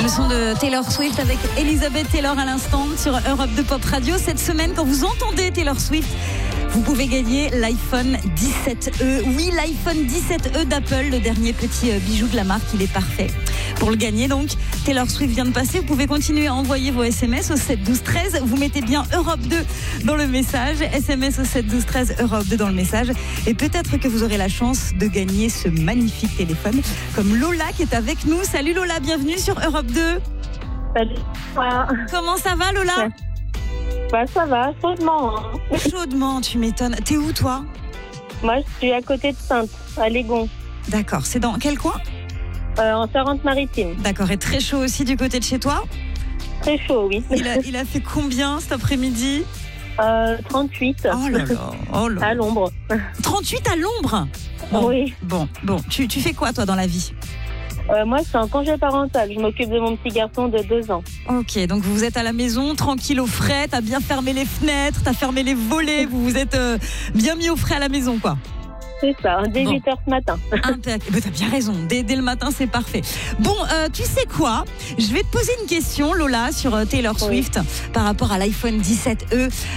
Le son de Taylor Swift avec Elizabeth Taylor à l'instant sur Europe 2 Pop Radio. Cette semaine, quand vous entendez Taylor Swift, vous pouvez gagner l'iPhone 17e. Oui, l'iPhone 17e d'Apple, le dernier petit bijou de la marque. Il est parfait. Pour le gagner, donc, Taylor Swift vient de passer. Vous pouvez continuer à envoyer vos SMS au 7 12 13. Vous mettez bien Europe 2 dans le message. SMS au 7 12 13, Europe 2 dans le message. Et peut-être que vous aurez la chance de gagner ce magnifique téléphone, comme Lola qui est avec nous. Salut Lola, bienvenue sur Europe 2. Salut. Comment ça va Lola ? Bah, ça va, chaudement. Chaudement, tu m'étonnes. T'es où toi ? Moi, je suis à côté de Sainte, à Légon. D'accord, c'est dans quel coin ? En Charente-Maritime. D'accord, et très chaud aussi du côté de chez toi ? Très chaud, oui. Il a fait combien cet après-midi ? 38. Oh là là, oh là. À l'ombre. 38 à l'ombre ? Bon, Oui. Bon. Tu fais quoi toi dans la vie ? Moi, je suis en congé parental. Je m'occupe de mon petit garçon de 2 ans. Ok, donc vous êtes à la maison, tranquille au frais, t'as bien fermé les fenêtres, t'as fermé les volets, vous vous êtes bien mis au frais à la maison, quoi. C'est ça, dès 8h ce matin. Impeccable. T'as bien raison, dès le matin, c'est parfait. Bon, tu sais quoi ? Je vais te poser une question, Lola, sur Taylor Swift, par rapport à l'iPhone 17e.